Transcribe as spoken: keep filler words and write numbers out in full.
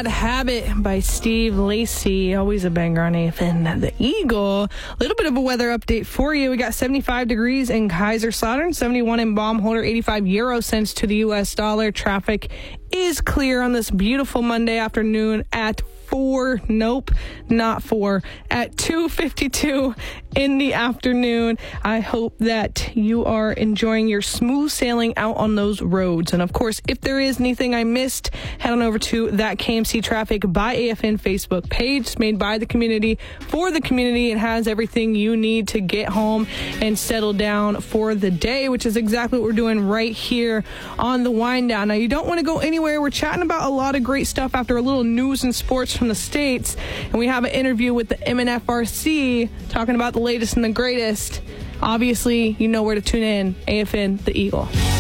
Bad Habit by Steve Lacy. Always a banger on A F N The Eagle. A little bit of a weather update for you. We got seventy-five degrees in Kaiserslautern, seventy-one in Baumholder, eighty-five euro cents to the U S dollar. Traffic is clear on this beautiful Monday afternoon at four. Nope, not four. At two fifty-two in the afternoon. I hope that you are enjoying your smooth sailing out on those roads. And of course, if there is anything I missed, head on over to that K M C Traffic by A F N Facebook page. It's made by the community for the community. It has everything you need to get home and settle down for the day, which is exactly what we're doing right here on the Wind Down. Now, you don't want to go anywhere. We're chatting about a lot of great stuff after a little news and sports from the States. And we have an interview with the M N F R C talking about the latest and the greatest. Obviously, you know where to tune in. A F N The Eagle.